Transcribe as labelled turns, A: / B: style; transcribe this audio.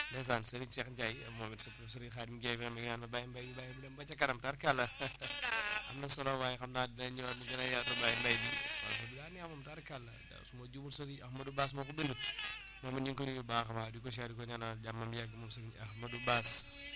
A: ndeysaan Serigne Cheikh Ndiaye moom it Serigne Khadim Ndiaye bi nga xam ne bàyyi mbay bàyyi mu dem ba ca kanam tarkalla am na solo waaye xam naa dinañ ñëwaat mu gën a yaatu bàyyi mbay bi waaw bi daa neex moom tarkalla su ma jumul Serigne Ahmadou Bass moo ko bind moom it ñu ngi ko nuyu bu baax a baax di ko siyaar di ko ñaanal jàmmam yàgg moom Serigne Ahmadou Bass